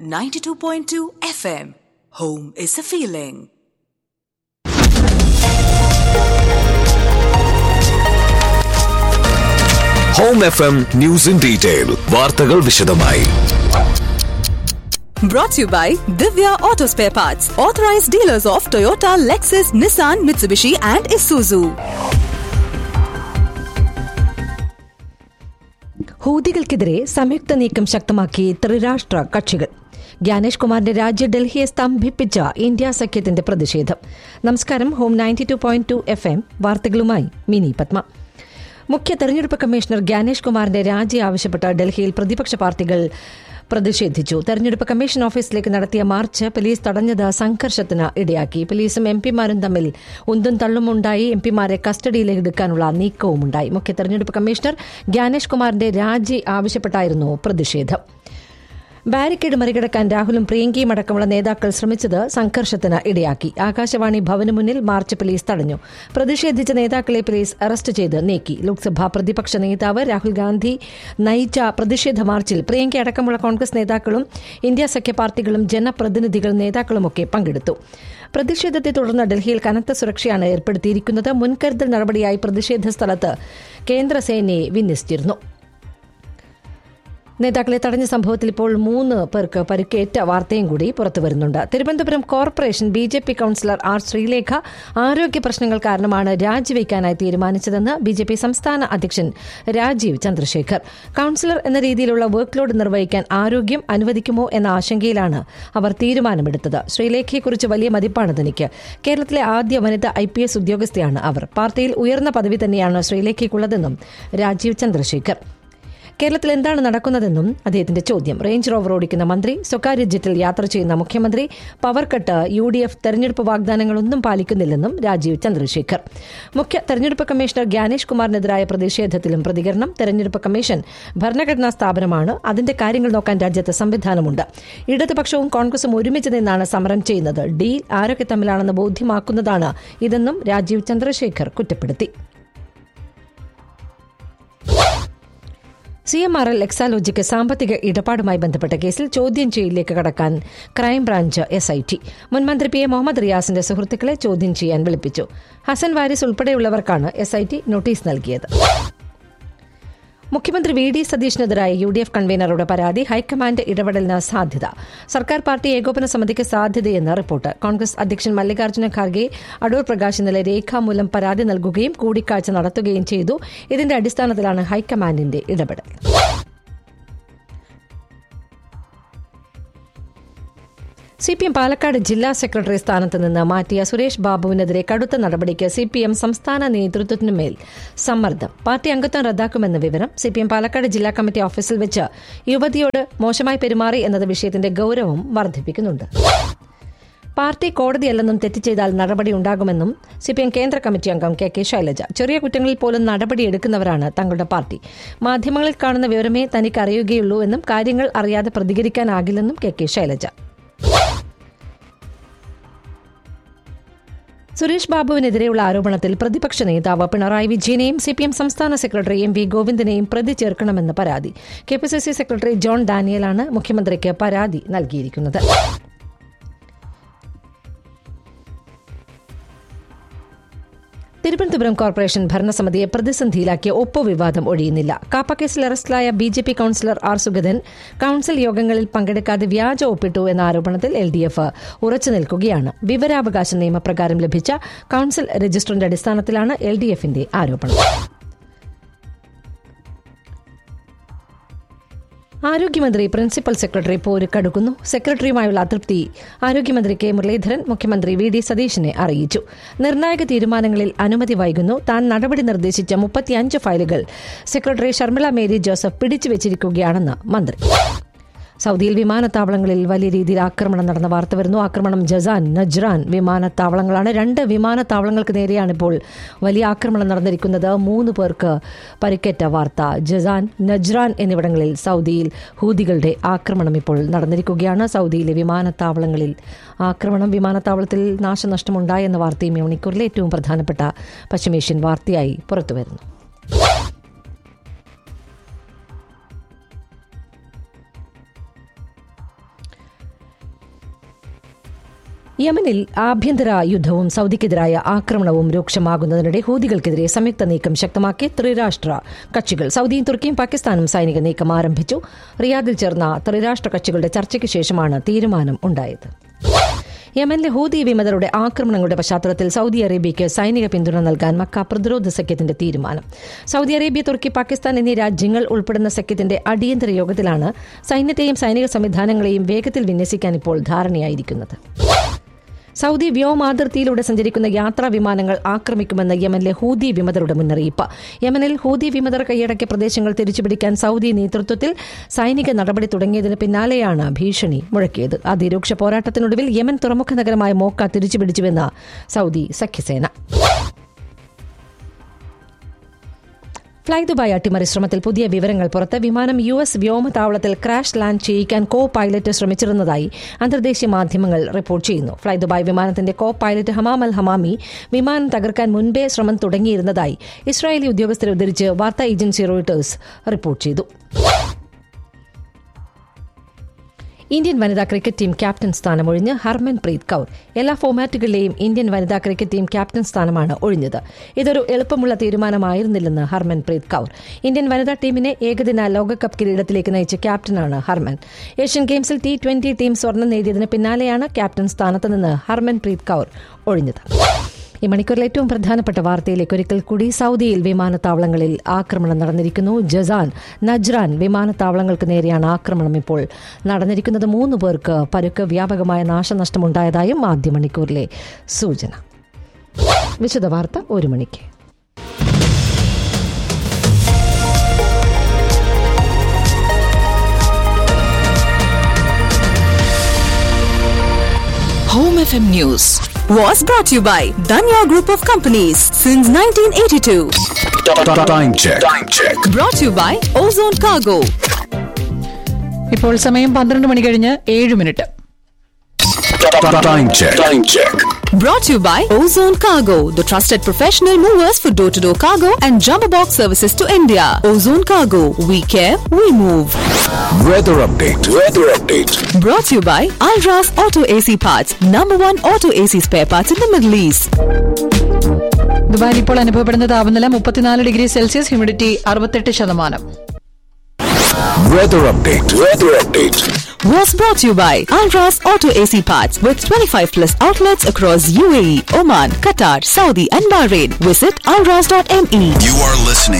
92.2 FM. Home is a feeling. Home FM News in Detail. വാർത്തകൾ വിശദമായി. Brought to you by Divya Auto Spare Parts, authorized dealers of Toyota, Lexus, Nissan, Mitsubishi and Isuzu. ഹൂതികൾക്കെതിരെ സംയുക്ത നീക്കം ശക്തമാക്കി ത്രിരാഷ്ട്ര കക്ഷികൾ. ജ്ഞാനേഷ് കുമാറിന്റെ രാജ്യ ഡൽഹിയെ സ്തംഭിപ്പിച്ച ഇന്ത്യ സഖ്യത്തിന്റെ പ്രതിഷേധം. നമസ്കാരം. ഹോം 92.2 FM വാർത്തകളുമായി മിനി പത്മ. മുഖ്യ തെരഞ്ഞെടുപ്പ് കമ്മീഷണർ ജ്ഞാനേഷ് കുമാറിന്റെ രാജി ആവശ്യപ്പെട്ട ഡൽഹിയിൽ പ്രതിപക്ഷ പാർട്ടികൾ പ്രതിഷേധിച്ചു. തെരഞ്ഞെടുപ്പ് കമ്മീഷൻ ഓഫീസിലേക്ക് നടത്തിയ മാർച്ച് പോലീസ് തടഞ്ഞത് സംഘർഷത്തിന് ഇടയാക്കി. പോലീസും എംപിമാരും തമ്മിൽ ഉന്തും തള്ളുമുണ്ടായി. എംപിമാരെ കസ്റ്റഡിയിലെടുക്കാനുള്ള നീക്കവുമുണ്ടായി. മുഖ്യ തെരഞ്ഞെടുപ്പ് കമ്മീഷണർ ജ്ഞാനേഷ് കുമാറിന്റെ രാജി ആവശ്യപ്പെട്ടായിരുന്നു പ്രതിഷേധം. ബാരിക്കേഡ് മറികടക്കാൻ രാഹുലും പ്രിയങ്കയും അടക്കമുള്ള നേതാക്കൾ ശ്രമിച്ചത് സംഘർഷത്തിന് ഇടയാക്കി. ആകാശവാണി ഭവന് മുന്നിൽ മാർച്ച് പോലീസ് തടഞ്ഞു. പ്രതിഷേധിച്ച നേതാക്കളെ പോലീസ് അറസ്റ്റ് ചെയ്ത് നീക്കി. ലോക്സഭാ പ്രതിപക്ഷ നേതാവ് രാഹുൽ ഗാന്ധി നയിച്ച പ്രതിഷേധ മാർച്ചിൽ പ്രിയങ്ക അടക്കമുള്ള കോൺഗ്രസ് നേതാക്കളും ഇന്ത്യ സഖ്യ പാർട്ടികളും ജനപ്രതിനിധികളും നേതാക്കളുമൊക്കെ പങ്കെടുത്തു. പ്രതിഷേധത്തെ തുടർന്ന് ഡൽഹിയിൽ കനത്ത സുരക്ഷയാണ് ഏർപ്പെടുത്തിയിരിക്കുന്നത്. മുൻകരുതൽ നടപടിയായി പ്രതിഷേധ സ്ഥലത്ത് കേന്ദ്രസേനയെ വിന്യസിച്ചിരുന്നു. നേതാക്കളെ തടഞ്ഞ സംഭവത്തിൽ ഇപ്പോൾ 3 പേർക്ക് പരിക്കേറ്റ വാർത്തയും കൂടി പുറത്തുവരുന്നുണ്ട്. Thiruvananthapuram corporation BJP councillor R Sreelekha ആരോഗ്യ പ്രശ്നങ്ങൾ കാരണമാണ് രാജിവെക്കാനായി തീരുമാനിച്ചതെന്ന് BJP സംസ്ഥാന അധ്യക്ഷൻ രാജീവ് ചന്ദ്രശേഖർ. കൌൺസിലർ എന്ന രീതിയിലുള്ള വർക്ക് ലോഡ് നിർവഹിക്കാൻ ആരോഗ്യം അനുവദിക്കുമോ എന്ന ആശങ്കയിലാണ് അവർ തീരുമാനമെടുത്തത്. ശ്രീലേഖയെക്കുറിച്ച് വലിയ മതിപ്പാണ് തനിക്ക്. കേരളത്തിലെ ആദ്യ വനിതാ IPS ഉദ്യോഗസ്ഥയാണ് അവർ. പാർട്ടിയിൽ ഉയർന്ന പദവി തന്നെയാണ് ശ്രീലേഖയ്ക്കുള്ളതെന്നും രാജീവ് ചന്ദ്രശേഖർ. കേരളത്തിൽ എന്താണ് നടക്കുന്നതെന്നും അദ്ദേഹത്തിന്റെ ചോദ്യം. റേഞ്ച് റോവർ ഓടിക്കുന്ന മന്ത്രി, സ്വകാര്യ ജെറ്റിൽ യാത്ര ചെയ്യുന്ന മുഖ്യമന്ത്രി, പവർ കട്ട്, UDF തെരഞ്ഞെടുപ്പ് വാഗ്ദാനങ്ങളൊന്നും പാലിക്കുന്നില്ലെന്നും രാജീവ് ചന്ദ്രശേഖർ. മുഖ്യ തെരഞ്ഞെടുപ്പ് കമ്മീഷണർ ജ്ഞാനേഷ് കുമാറിനെതിരായ പ്രതിഷേധത്തിലും പ്രതികരണം. തെരഞ്ഞെടുപ്പ് കമ്മീഷൻ ഭരണഘടനാ സ്ഥാപനമാണ്. അതിന്റെ കാര്യങ്ങൾ നോക്കാൻ രാജ്യത്ത് സംവിധാനമുണ്ട്. ഇടതുപക്ഷവും കോൺഗ്രസും ഒരുമിച്ച് നിന്നാണ് സമരം ചെയ്യുന്നത്. ഡീൽ ആരൊക്കെ തമ്മിലാണെന്ന് ബോധ്യമാക്കുന്നതാണ് ഇതെന്നും രാജീവ് ചന്ദ്രശേഖർ കുറ്റപ്പെടുത്തി. CMRL എക്സാലോജിക്ക് സാമ്പത്തിക ഇടപാടുമായി ബന്ധപ്പെട്ട കേസിൽ ചോദ്യം ചെയ്യലിലേക്ക് കടക്കാൻ ക്രൈംബ്രാഞ്ച് SIT. മുൻമന്ത്രി PA മുഹമ്മദ് റിയാസിന്റെ സുഹൃത്തുക്കളെ ചോദ്യം ചെയ്യാൻ വിളിപ്പിച്ചു. ഹസൻ വാരിസ് ഉൾപ്പെടെയുള്ളവർക്കാണ് SIT നോട്ടീസ് നൽകിയത്. മുഖ്യമന്ത്രി VD സതീഷിനെതിരായ UDF കൺവീനറുടെ പരാതി ഹൈക്കമാൻഡ് ഇടപെടലിന് സാധ്യത. സർക്കാർ പാർട്ടി ഏകോപന സമിതിക്ക് സാധ്യതയെന്ന് റിപ്പോർട്ട്. കോൺഗ്രസ് അധ്യക്ഷൻ മല്ലികാർജ്ജുന ഖാർഗെ അടൂർ പ്രകാശ് ഇന്നലെ രേഖാമൂലം പരാതി നൽകുകയും കൂടിക്കാഴ്ച നടത്തുകയും ചെയ്തു. ഇതിന്റെ അടിസ്ഥാനത്തിലാണ് ഹൈക്കമാൻഡിന്റെ ഇടപെടൽ. CPM പാലക്കാട് ജില്ലാ സെക്രട്ടറി സ്ഥാനത്ത് നിന്ന് മാറ്റിയ സുരേഷ് ബാബുവിനെതിരെ കടുത്ത നടപടിക്ക് CPM സംസ്ഥാന നേതൃത്വത്തിനുമേൽ സമ്മർദ്ദം. പാർട്ടി അംഗത്വം റദ്ദാക്കുമെന്ന വിവരം. CPM പാലക്കാട് ജില്ലാ കമ്മിറ്റി ഓഫീസിൽ വെച്ച് യുവതിയോട് മോശമായി പെരുമാറി എന്നത് വിഷയത്തിന്റെ ഗൌരവം വർദ്ധിപ്പിക്കുന്നുണ്ട്. പാർട്ടി കോടതിയല്ലെന്നും തെറ്റ് ചെയ്താൽ നടപടിയുണ്ടാകുമെന്നും CPM കേന്ദ്ര കമ്മിറ്റി അംഗം KK ശൈലജ. ചെറിയ കുറ്റങ്ങളിൽ പോലും നടപടിയെടുക്കുന്നവരാണ് തങ്ങളുടെ പാർട്ടി. മാധ്യമങ്ങളിൽ കാണുന്ന വിവരമേ തനിക്ക് അറിയുകയുള്ളൂ എന്നും കാര്യങ്ങൾ അറിയാതെ പ്രതികരിക്കാനാകില്ലെന്നും KK ശൈലജ. സുരേഷ് ബാബുവിനെതിരെയുള്ള ആരോപണത്തിൽ പ്രതിപക്ഷ നേതാവ് പിണറായി വിജയനെയും CPM സംസ്ഥാന സെക്രട്ടറി MV ഗോവിന്ദനെയും പ്രതി ചേർക്കണമെന്ന് പരാതി. KPCC സെക്രട്ടറി ജോൺ ഡാനിയലാണ് മുഖ്യമന്ത്രിക്ക് പരാതി നൽകിയിരിക്കുന്നത്. തിരുവനന്തപുരം കോർപ്പറേഷൻ ഭരണസമിതിയെ പ്രതിസന്ധിയിലാക്കിയ ഒപ്പ് വിവാദം ഒഴിയുന്നില്ല. കാപ്പക്കേസിൽ അറസ്റ്റിലായ BJP councillor R Sugathan council യോഗങ്ങളിൽ പങ്കെടുക്കാതെ വ്യാജ ഒപ്പിട്ടു എന്ന ആരോപണത്തിൽ LDF ഉറച്ചു നിൽക്കുകയാണ്. വിവരാവകാശ നിയമപ്രകാരം ലഭിച്ച കൌൺസിൽ രജിസ്റ്ററിന്റെ അടിസ്ഥാനത്തിലാണ് LDFന്റെ ആരോപണം. ആരോഗ്യമന്ത്രി പ്രിൻസിപ്പൽ സെക്രട്ടറി പോരുക്കടുക്കുന്നു. സെക്രട്ടറിയുമായുള്ള അതൃപ്തി ആരോഗ്യമന്ത്രി K മുരളീധരൻ മുഖ്യമന്ത്രി VD സതീഷിനെ അറിയിച്ചു. നിർണായക തീരുമാനങ്ങളിൽ അനുമതി വൈകുന്നു. താൻ നടപടി നിർദ്ദേശിച്ച 35 ഫയലുകൾ സെക്രട്ടറി ഷർമിള മേരി ജോസഫ് പിടിച്ചുവച്ചിരിക്കുകയാണെന്ന് മന്ത്രി. സൗദിയിൽ വിമാനത്താവളങ്ങളിൽ വലിയ രീതിയിൽ ആക്രമണം നടന്ന വാർത്ത വരുന്നു. ആക്രമണം ജസാൻ, നജ്റാൻ വിമാനത്താവളങ്ങളാണ്. 2 വിമാനത്താവളങ്ങൾക്ക് നേരെയാണിപ്പോൾ വലിയ ആക്രമണം നടന്നിരിക്കുന്നത്. 3 പേർക്ക് പരിക്കേറ്റ വാർത്ത. ജസാൻ, നജ്റാൻ എന്നിവിടങ്ങളിൽ സൗദിയിൽ ഹൂതികളുടെ ആക്രമണം ഇപ്പോൾ നടന്നിരിക്കുകയാണ്. സൗദിയിലെ വിമാനത്താവളങ്ങളിൽ ആക്രമണം, വിമാനത്താവളത്തിൽ നാശനഷ്ടമുണ്ടായെന്ന വാർത്തയും ഈ മണിക്കൂറിലെ ഏറ്റവും പ്രധാനപ്പെട്ട പശ്ചിമേഷ്യൻ വാർത്തയായി പുറത്തുവരുന്നു. യമനിൽ ആഭ്യന്തര യുദ്ധവും സൌദിക്കെതിരായ ആക്രമണവും രൂക്ഷമാകുന്നതിനിടെ ഹൂതികൾക്കെതിരെ സംയുക്ത നീക്കം ശക്തമാക്കി ത്രിരാഷ്ട്ര കക്ഷികൾ. സൌദിയും തുർക്കിയും പാകിസ്ഥാനും സൈനിക നീക്കം ആരംഭിച്ചു. റിയാദിൽ ചേർന്ന ത്രിരാഷ്ട്ര കക്ഷികളുടെ ചർച്ചയ്ക്ക് ശേഷമാണ് തീരുമാനം ഉണ്ടായത്. യമനിലെ ഹൂതി വിമതരുടെ ആക്രമണങ്ങളുടെ പശ്ചാത്തലത്തിൽ സൌദി അറേബ്യയ്ക്ക് സൈനിക പിന്തുണ നൽകാൻ മക്ക പ്രതിരോധ സഖ്യത്തിന്റെ തീരുമാനം. സൌദി അറേബ്യ, തുർക്കി, പാകിസ്ഥാൻ എന്നീ രാജ്യങ്ങൾ ഉൾപ്പെടുന്ന സഖ്യത്തിന്റെ അടിയന്തര യോഗത്തിലാണ് സൈന്യത്തെയും സൈനിക സംവിധാനങ്ങളെയും വേഗത്തിൽ വിന്യസിക്കാൻ ഇപ്പോൾ ധാരണയായിരിക്കുന്നത്. സൌദി വ്യോമാതിർത്തിയിലൂടെ സഞ്ചരിക്കുന്ന യാത്രാ വിമാനങ്ങൾ ആക്രമിക്കുമെന്ന് യമനിലെ ഹൂതി വിമതരുടെ മുന്നറിയിപ്പ്. യമനിൽ ഹൂതി വിമതർ കൈയടക്കിയ പ്രദേശങ്ങൾ തിരിച്ചുപിടിക്കാൻ സൌദി നേതൃത്വത്തിൽ സൈനിക നടപടി തുടങ്ങിയതിന് പിന്നാലെയാണ് ഭീഷണി മുഴക്കിയത്. അതിരൂക്ഷ പോരാട്ടത്തിനൊടുവിൽ യമൻ തുറമുഖ നഗരമായ മോക്ക തിരിച്ചുപിടിച്ചുവെന്ന് സൌദി സഖ്യസേന. ഫ്ളൈ ദുബായ് അട്ടിമറി ശ്രമത്തിൽ പുതിയ വിവരങ്ങൾ പുറത്ത്. വിമാനം US വ്യോമതാവളത്തിൽ ക്രാഷ് ലാൻഡ് ചെയ്യിക്കാൻ കോ പൈലറ്റ് ശ്രമിച്ചിരുന്നതായി അന്തർദേശീയ മാധ്യമങ്ങൾ റിപ്പോർട്ട് ചെയ്യുന്നു. ഫ്ളൈ ദുബായ് വിമാനത്തിന്റെ കോ പൈലറ്റ് ഹമാം അൽ ഹമാമി വിമാനം തകർക്കാൻ മുൻപേ ശ്രമം തുടങ്ങിയിരുന്നതായി ഇസ്രായേലി ഉദ്യോഗസ്ഥരെ ഉദ്ധരിച്ച് വാർത്താ ഏജൻസി റോയിട്ടേഴ്സ് റിപ്പോർട്ട് ചെയ്തു. ഇന്ത്യൻ വനിതാ ക്രിക്കറ്റ് ടീം ക്യാപ്റ്റൻ സ്ഥാനം ഒഴിഞ്ഞ് ഹർമൻപ്രീത് കൌർ. എല്ലാ ഫോർമാറ്റുകളിലെയും ഇന്ത്യൻ വനിതാ ക്രിക്കറ്റ് ടീം ക്യാപ്റ്റൻ സ്ഥാനമാണ് ഒഴിഞ്ഞത്. ഇതൊരു എളുപ്പമുള്ള തീരുമാനമായിരുന്നില്ലെന്ന് ഹർമൻപ്രീത് കൌർ. ഇന്ത്യൻ വനിതാ ടീമിനെ ഏകദിന ലോകകപ്പ് കിരീടത്തിലേക്ക് നയിച്ച ക്യാപ്റ്റനാണ് ഹർമൻ. ഏഷ്യൻ ഗെയിംസിൽ T20 ടീം സ്വർണം നേടിയതിന് പിന്നാലെയാണ് ക്യാപ്റ്റൻ സ്ഥാനത്ത് നിന്ന് ഹർമൻപ്രീത് കൌർ ഒഴിഞ്ഞത്. ഈ മണിക്കൂറിൽ ഏറ്റവും പ്രധാനപ്പെട്ട വാർത്തയിലേക്ക് ഒരിക്കൽ കൂടി. സൌദിയിൽ വിമാനത്താവളങ്ങളിൽ ആക്രമണം നടന്നിരിക്കുന്നു. ജസാൻ, നജ്റാൻ വിമാനത്താവളങ്ങൾക്ക് നേരെയാണ് ആക്രമണം ഇപ്പോൾ നടന്നിരിക്കുന്നത്. 3 പേർക്ക് പരുക്ക്, വ്യാപകമായ നാശനഷ്ടമുണ്ടായതായും ആദ്യ മണിക്കൂറിലെ സൂചന. വിശദവാർത്ത 1 മണിക്ക്. Home FM News was brought to you by Danya Group of Companies since 1982. Time check. Brought to you by Ozone Cargo. ഇപ്പോൾ സമയം 12 മണി കഴിഞ്ഞ് 7 minute. Time check. Brought to you by Ozone Cargo, the trusted professional movers for door-to-door cargo and jumbo box services to India. Ozone Cargo, we care, we move. Weather update. Brought to you by Alras Auto AC Parts, #1 auto AC spare parts in the Middle East. ദുബായിൽ ഇപ്പോൾ അനുഭവപ്പെടുന്ന താപനില 34 degree Celsius, humidity 68%. Weather update. Was brought to you by Alras Auto AC Parts with 25+ outlets across UAE, Oman, Qatar, Saudi and Bahrain. Visit alras.me. You are listening